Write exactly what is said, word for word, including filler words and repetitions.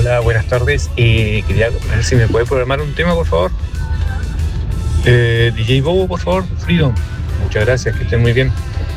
Hola, buenas tardes. Eh, quería ver si me puede programar un tema, por favor. Eh, D J Bobo, por favor, Freedom. Muchas gracias, que estén muy bien.